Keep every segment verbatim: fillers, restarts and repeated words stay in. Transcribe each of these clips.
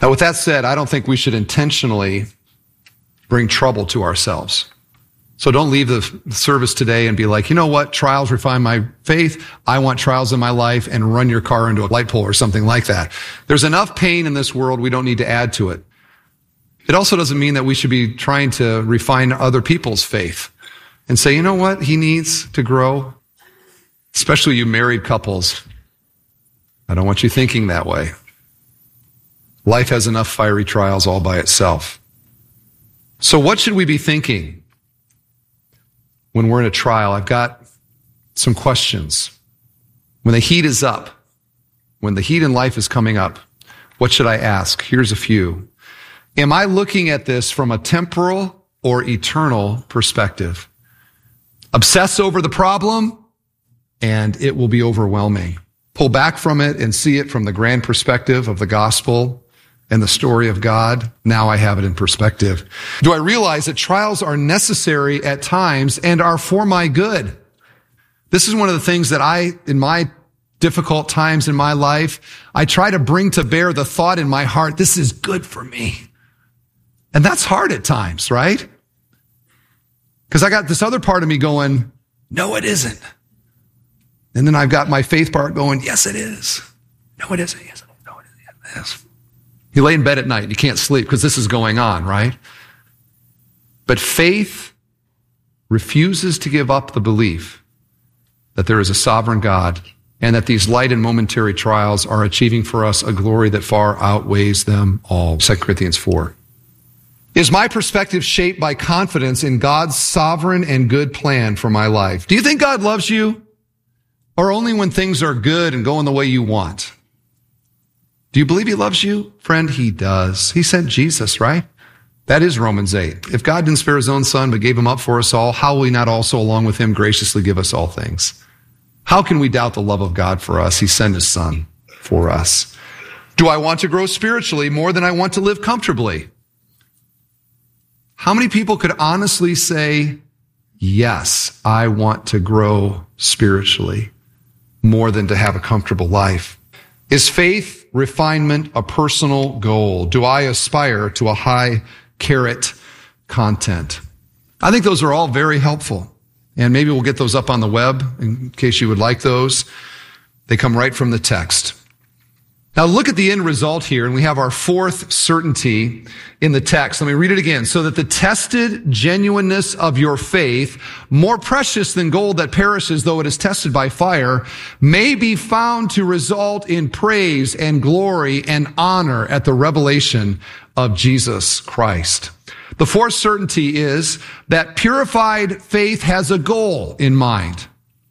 Now, with that said, I don't think we should intentionally bring trouble to ourselves. So don't leave the service today and be like, you know what, trials refine my faith. I want trials in my life, and run your car into a light pole or something like that. There's enough pain in this world. We don't need to add to it. It also doesn't mean that we should be trying to refine other people's faith and say, you know what, he needs to grow. Especially you married couples. I don't want you thinking that way. Life has enough fiery trials all by itself. So what should we be thinking when we're in a trial? I've got some questions. When the heat is up, when the heat in life is coming up, what should I ask? Here's a few. Am I looking at this from a temporal or eternal perspective? Obsess over the problem, and it will be overwhelming. Pull back from it and see it from the grand perspective of the gospel and the story of God. Now I have it in perspective. Do I realize that trials are necessary at times and are for my good? This is one of the things that I, in my difficult times in my life, I try to bring to bear the thought in my heart, this is good for me. And that's hard at times, right? Because I got this other part of me going, no, it isn't. And then I've got my faith part going, yes, it is. No, it isn't. Yes, no, it isn't. Yes. You lay in bed at night and you can't sleep because this is going on, right? But faith refuses to give up the belief that there is a sovereign God and that these light and momentary trials are achieving for us a glory that far outweighs them all. Second Corinthians four. Is my perspective shaped by confidence in God's sovereign and good plan for my life? Do you think God loves you? Or only when things are good and going the way you want? Do you believe he loves you? Friend, he does. He sent Jesus, right? That is Romans eight. If God didn't spare his own son but gave him up for us all, how will he not also along with him graciously give us all things? How can we doubt the love of God for us? He sent his son for us. Do I want to grow spiritually more than I want to live comfortably? How many people could honestly say, yes, I want to grow spiritually more than to have a comfortable life? Is faith refinement a personal goal? Do I aspire to a high carrot content? I think those are all very helpful. And maybe we'll get those up on the web in case you would like those. They come right from the text. Now look at the end result here, and we have our fourth certainty in the text. Let me read it again. So that the tested genuineness of your faith, more precious than gold that perishes though it is tested by fire, may be found to result in praise and glory and honor at the revelation of Jesus Christ. The fourth certainty is that purified faith has a goal in mind.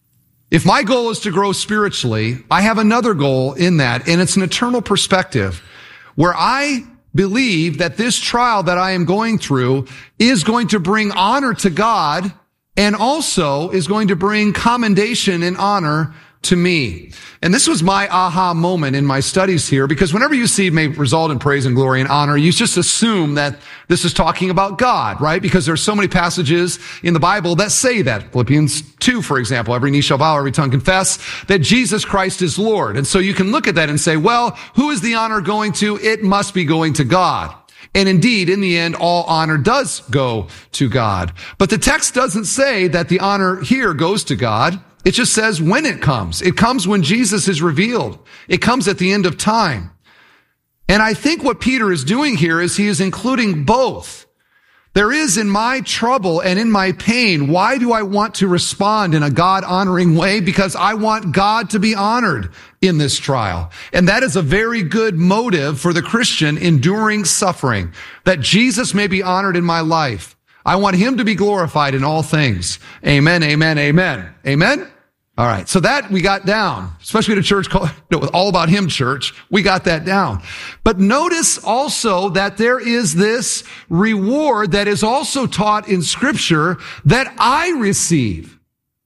If my goal is to grow spiritually, I have another goal in that, and it's an eternal perspective where I believe that this trial that I am going through is going to bring honor to God and also is going to bring commendation and honor to me. And this was my aha moment in my studies here, because whenever you see may result in praise and glory and honor, you just assume that this is talking about God, right? Because there's so many passages in the Bible that say that. Philippians two, for example, every knee shall bow, every tongue confess that Jesus Christ is Lord. And so you can look at that and say, well, who is the honor going to? It must be going to God. And indeed, in the end, all honor does go to God. But the text doesn't say that the honor here goes to God. It just says when it comes. It comes when Jesus is revealed. It comes at the end of time. And I think what Peter is doing here is he is including both. There is in my trouble and in my pain, why do I want to respond in a God-honoring way? Because I want God to be honored in this trial. And that is a very good motive for the Christian enduring suffering, that Jesus may be honored in my life. I want him to be glorified in all things. Amen, amen, amen. Amen? All right. So that we got down, especially at a church called, no, All About Him Church. We got that down. But notice also that there is this reward that is also taught in Scripture that I receive.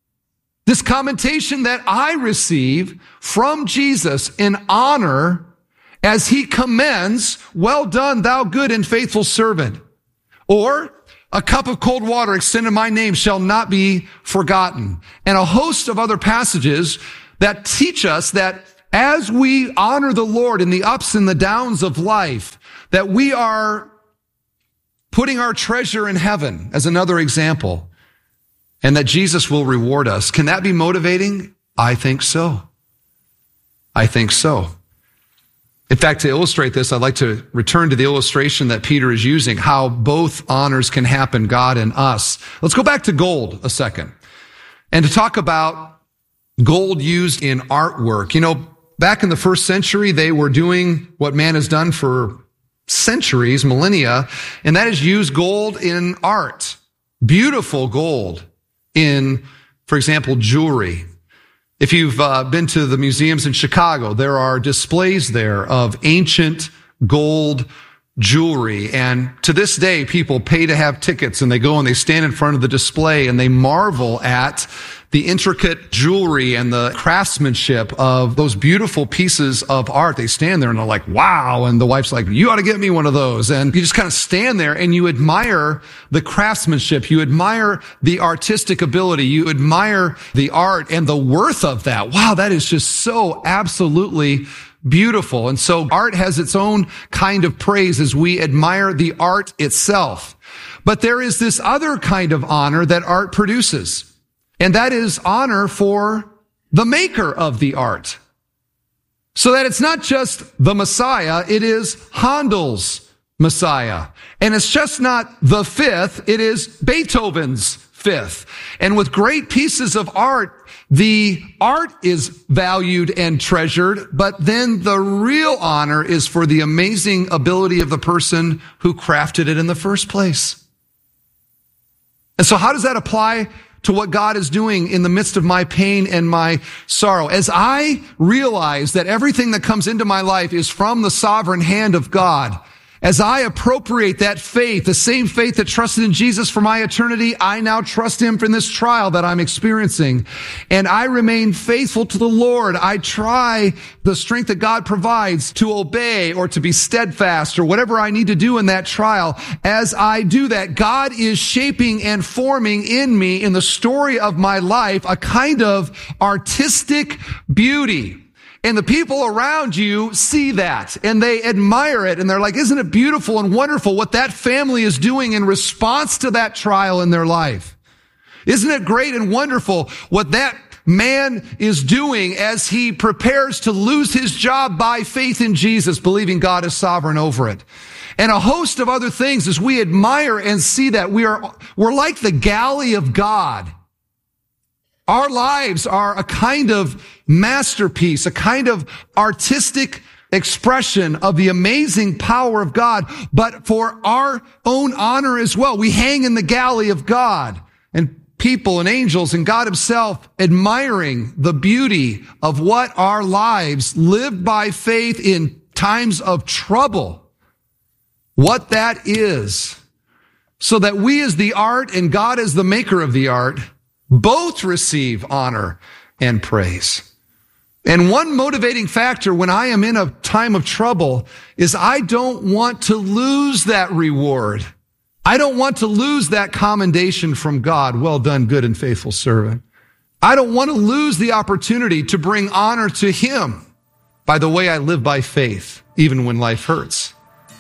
This commentation that I receive from Jesus in honor as he commends, well done, thou good and faithful servant. Or, a cup of cold water extended in my name shall not be forgotten. And a host of other passages that teach us that as we honor the Lord in the ups and the downs of life, that we are putting our treasure in heaven as another example, and that Jesus will reward us. Can that be motivating? I think so. I think so. In fact, to illustrate this, I'd like to return to the illustration that Peter is using, how both honors can happen, God and us. Let's go back to gold a second, and to talk about gold used in artwork. You know, back in the first century, they were doing what man has done for centuries, millennia, and that is use gold in art. Beautiful gold in, for example, jewelry. If you've uh, been to the museums in Chicago, there are displays there of ancient gold jewelry. And to this day, people pay to have tickets, and they go and they stand in front of the display and they marvel at the intricate jewelry and the craftsmanship of those beautiful pieces of art. They stand there and they're like, wow. And the wife's like, you ought to get me one of those. And you just kind of stand there and you admire the craftsmanship. You admire the artistic ability. You admire the art and the worth of that. Wow, that is just so absolutely beautiful. And so art has its own kind of praise as we admire the art itself. But there is this other kind of honor that art produces. And that is honor for the maker of the art. So that it's not just the Messiah, it is Handel's Messiah. And it's just not the fifth, it is Beethoven's fifth. And with great pieces of art, the art is valued and treasured, but then the real honor is for the amazing ability of the person who crafted it in the first place. And so how does that apply to what God is doing in the midst of my pain and my sorrow? As I realize that everything that comes into my life is from the sovereign hand of God, as I appropriate that faith, the same faith that trusted in Jesus for my eternity, I now trust him for this trial that I'm experiencing. And I remain faithful to the Lord. I try the strength that God provides to obey or to be steadfast or whatever I need to do in that trial. As I do that, God is shaping and forming in me, in the story of my life, a kind of artistic beauty. And the people around you see that and they admire it. And they're like, isn't it beautiful and wonderful what that family is doing in response to that trial in their life? Isn't it great and wonderful what that man is doing as he prepares to lose his job by faith in Jesus, believing God is sovereign over it? And a host of other things as we admire and see that. We are, we're like the galley of God. Our lives are a kind of masterpiece, a kind of artistic expression of the amazing power of God, but for our own honor as well. We hang in the galley of God, and people and angels and God himself admiring the beauty of what our lives lived by faith in times of trouble, what that is, so that we as the art and God as the maker of the art both receive honor and praise. And one motivating factor when I am in a time of trouble is I don't want to lose that reward. I don't want to lose that commendation from God. Well done, good and faithful servant. I don't want to lose the opportunity to bring honor to him by the way I live by faith, even when life hurts.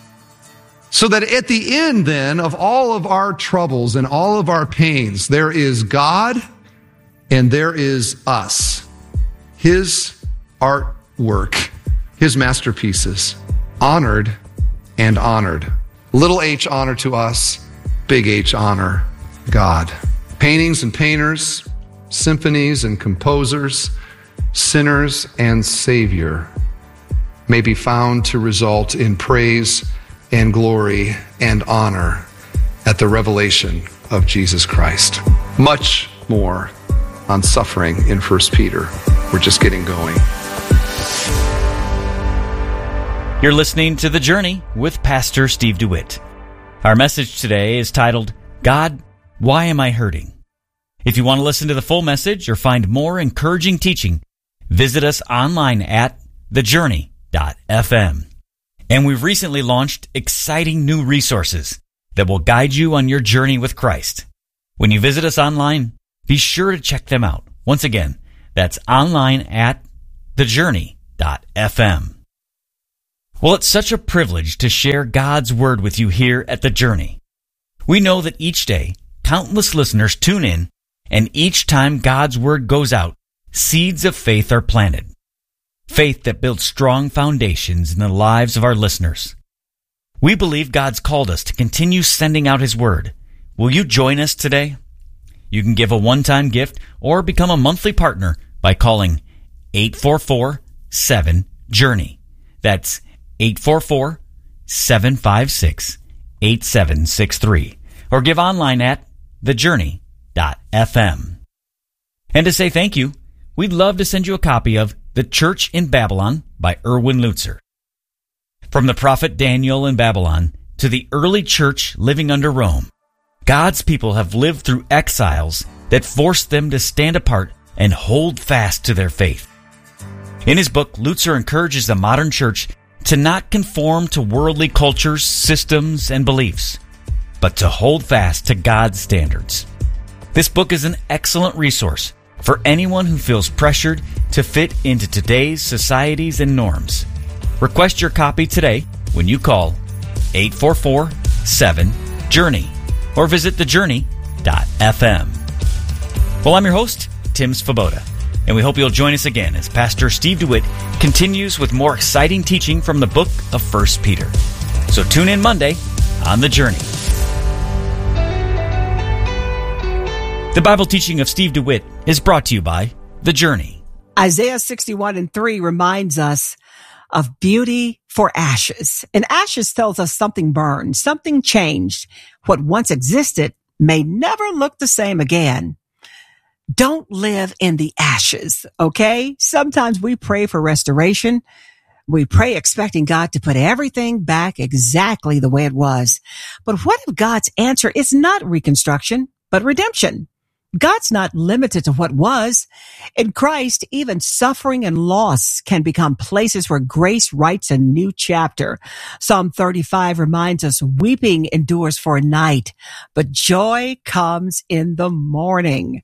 So that at the end then of all of our troubles and all of our pains, there is God and there is us. His artwork, his masterpieces, honored and honored. Little h honor to us, big H honor, God. Paintings and painters, symphonies and composers, sinners and Savior may be found to result in praise and glory and honor at the revelation of Jesus Christ. Much more on suffering in First Peter. We're just getting going. You're listening to The Journey with Pastor Steve DeWitt. Our message today is titled, God, Why Am I Hurting? If you want to listen to the full message or find more encouraging teaching, visit us online at the journey dot f m. And we've recently launched exciting new resources that will guide you on your journey with Christ. When you visit us online, be sure to check them out. Once again, that's online at the journey dot f m. dot f m. Well, it's such a privilege to share God's Word with you here at The Journey. We know that each day, countless listeners tune in, and each time God's Word goes out, seeds of faith are planted. Faith that builds strong foundations in the lives of our listeners. We believe God's called us to continue sending out His Word. Will you join us today? You can give a one-time gift or become a monthly partner by calling eight four four, seven, journey. That's eight four four, seven five six, eight seven six three. Or give online at the journey dot f m. And to say thank you, we'd love to send you a copy of The Church in Babylon by Erwin Lutzer. From the prophet Daniel in Babylon to the early church living under Rome, God's people have lived through exiles that forced them to stand apart and hold fast to their faith. In his book, Lutzer encourages the modern church to not conform to worldly cultures, systems, and beliefs, but to hold fast to God's standards. This book is an excellent resource for anyone who feels pressured to fit into today's societies and norms. Request your copy today when you call eight four four, seven, journey or visit the journey dot f m. Well, I'm your host, Tim Svoboda, and we hope you'll join us again as Pastor Steve DeWitt continues with more exciting teaching from the book of First Peter. So tune in Monday on The Journey. The Bible teaching of Steve DeWitt is brought to you by The Journey. Isaiah sixty-one and three reminds us of beauty for ashes. And ashes tells us something burned, something changed. What once existed may never look the same again. Don't live in the ashes, okay? Sometimes we pray for restoration. We pray expecting God to put everything back exactly the way it was. But what if God's answer is not reconstruction, but redemption? God's not limited to what was. In Christ, even suffering and loss can become places where grace writes a new chapter. Psalm thirty-five reminds us, weeping endures for a night, but joy comes in the morning.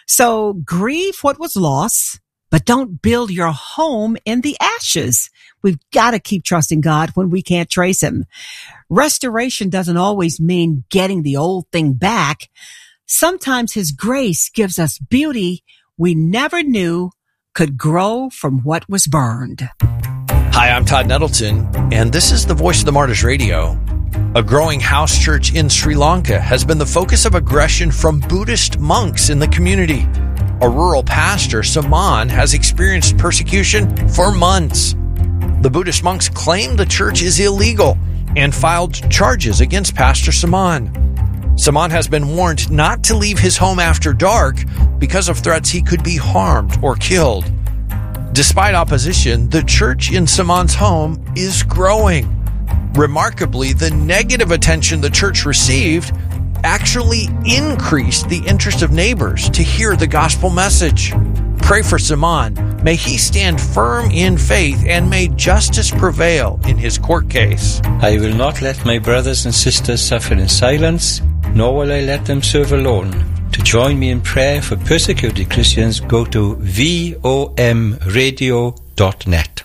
So grieve what was lost, but don't build your home in the ashes. We've got to keep trusting God when we can't trace Him. Restoration doesn't always mean getting the old thing back. Sometimes His grace gives us beauty we never knew could grow from what was burned. Hi, I'm Todd Nettleton, and this is the Voice of the Martyrs Radio. A growing house church in Sri Lanka has been the focus of aggression from Buddhist monks in the community. A rural pastor, Saman, has experienced persecution for months. The Buddhist monks claim the church is illegal and filed charges against Pastor Saman. Saman has been warned not to leave his home after dark because of threats he could be harmed or killed. Despite opposition, the church in Saman's home is growing. Remarkably, the negative attention the church received actually increased the interest of neighbors to hear the gospel message. Pray for Saman. May he stand firm in faith and may justice prevail in his court case. I will not let my brothers and sisters suffer in silence, nor will I let them serve alone. To join me in prayer for persecuted Christians, go to vom radio dot net.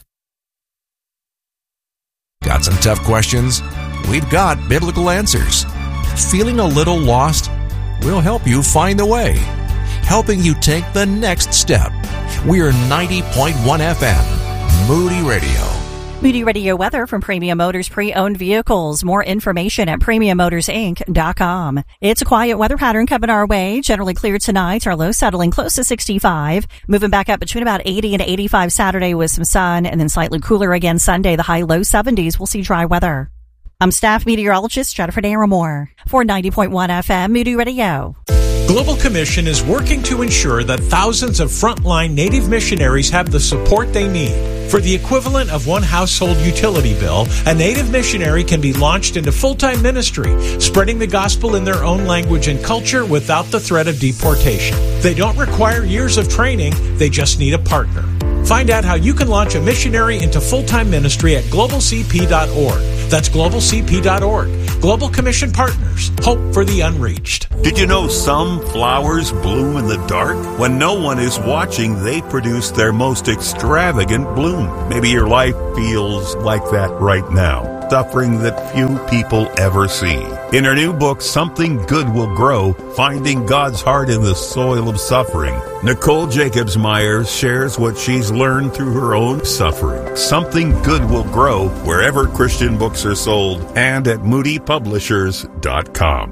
Got some tough questions? We've got biblical answers. Feeling a little lost? We'll help you find the way, helping you take the next step. We're ninety point one F M, Moody Radio. Moody Radio weather from Premium Motors Pre-Owned Vehicles. More information at premium motors inc dot com. It's a quiet weather pattern coming our way. Generally clear tonight. Our low settling close to sixty-five. Moving back up between about eighty and eighty-five Saturday with some sun, and then slightly cooler again Sunday. The high low seventies. We'll see dry weather. I'm staff meteorologist Jennifer Naramore for ninety point one F M Moody Radio. Global Commission is working to ensure that thousands of frontline Native missionaries have the support they need. For the equivalent of one household utility bill, a Native missionary can be launched into full-time ministry, spreading the gospel in their own language and culture without the threat of deportation. They don't require years of training, they just need a partner. Find out how you can launch a missionary into full-time ministry at global c p dot org. That's global c p dot org. Global Commission Partners, hope for the unreached. Did you know some flowers bloom in the dark? When no one is watching, they produce their most extravagant bloom. Maybe your life feels like that right now. Suffering that few people ever see. In her new book, Something Good Will Grow, Finding God's Heart in the Soil of Suffering, Nicole Jacobs Myers shares what she's learned through her own suffering. Something Good Will Grow wherever Christian books are sold and at moody publishers dot com.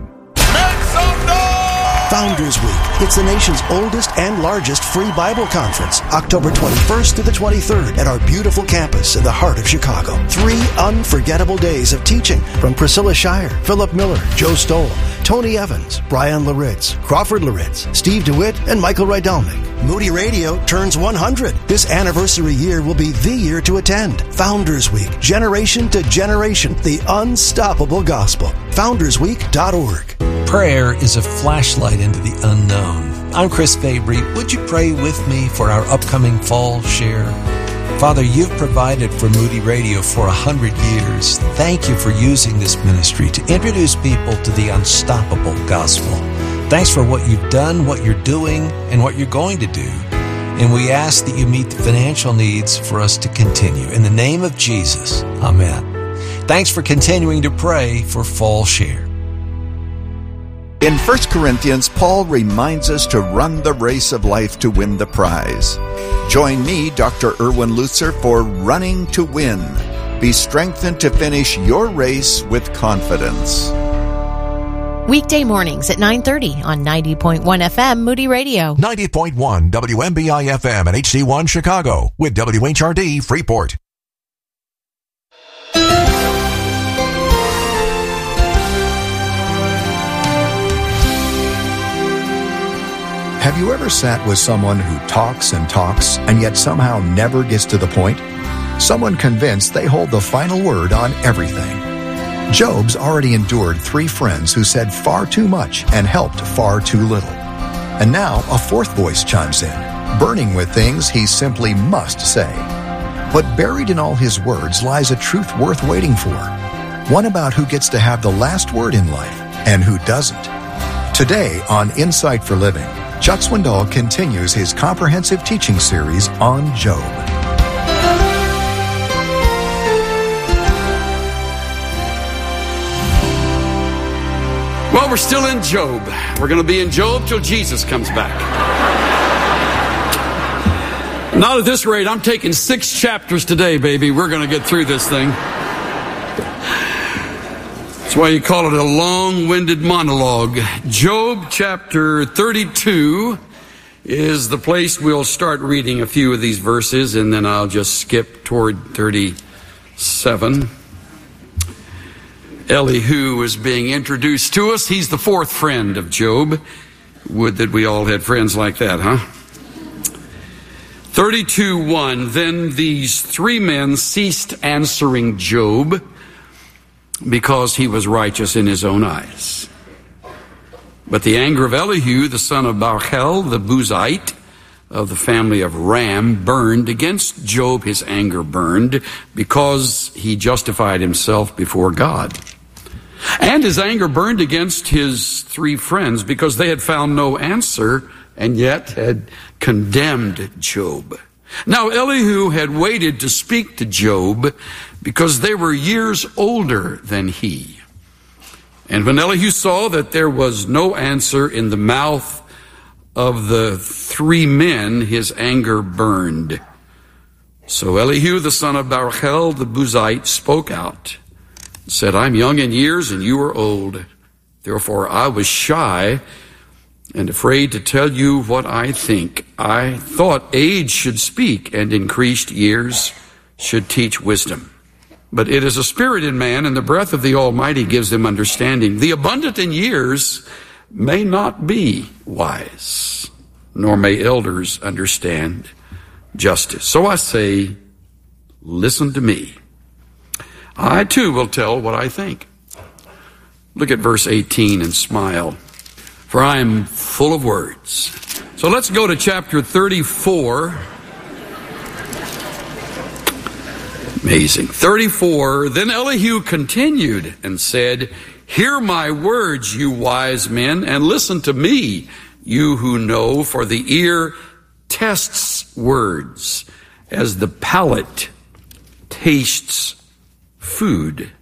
Founders Week. It's the nation's oldest and largest free Bible conference, October twenty-first to the twenty-third at our beautiful campus in the heart of Chicago. Three unforgettable days of teaching from Priscilla Shire, Philip Miller, Joe Stoll, Tony Evans, Brian Laritz, Crawford Laritz, Steve DeWitt, and Michael Rydelnik. Moody Radio turns one hundred. This anniversary year will be the year to attend. Founders Week, generation to generation, the unstoppable gospel. founders week dot org. Prayer is a flashlight into the unknown. I'm Chris Fabry. Would you pray with me for our upcoming fall share? Father, you've provided for Moody Radio for a hundred years. Thank you for using this ministry to introduce people to the unstoppable gospel. Thanks for what you've done, what you're doing, and what you're going to do. And we ask that you meet the financial needs for us to continue. In the name of Jesus, amen. Thanks for continuing to pray for Fall Share. In First Corinthians, Paul reminds us to run the race of life to win the prize. Join me, Doctor Erwin Lutzer, for Running to Win. Be strengthened to finish your race with confidence. Weekday mornings at nine thirty on ninety point one F M Moody Radio. ninety point one W M B I F M and H D one Chicago with W H R D Freeport. Have you ever sat with someone who talks and talks and yet somehow never gets to the point? Someone convinced they hold the final word on everything. Job's already endured three friends who said far too much and helped far too little. And now a fourth voice chimes in, burning with things he simply must say. But buried in all his words lies a truth worth waiting for. One about who gets to have the last word in life and who doesn't. Today on Insight for Living, Chuck Swindoll continues his comprehensive teaching series on Job. Well, we're still in Job. We're going to be in Job till Jesus comes back. Not at this rate. I'm taking six chapters today, baby. We're going to get through this thing. That's why you call it a long-winded monologue. Job chapter thirty-two is the place we'll start reading a few of these verses, and then I'll just skip toward thirty-seven. Elihu is being introduced to us. He's the fourth friend of Job. Would that we all had friends like that, huh? thirty-two one. Then these three men ceased answering Job, because he was righteous in his own eyes. But the anger of Elihu, the son of Barchel, the Buzite, of the family of Ram, burned against Job. His anger burned because he justified himself before God. And his anger burned against his three friends because they had found no answer and yet had condemned Job. Now Elihu had waited to speak to Job because they were years older than he. And when Elihu saw that there was no answer in the mouth of the three men, his anger burned. So Elihu, the son of Barchel, the Buzite, spoke out, said, I'm young in years and you are old. Therefore I was shy and afraid to tell you what I think. I thought age should speak and increased years should teach wisdom. But it is a spirit in man, and the breath of the Almighty gives them understanding. The abundant in years may not be wise, nor may elders understand justice. So I say, listen to me. I too will tell what I think. Look at verse eighteen and smile, for I am full of words. So let's go to chapter thirty-four. Amazing. thirty-four, then Elihu continued and said, hear my words, you wise men, and listen to me, you who know, for the ear tests words as the palate tastes food.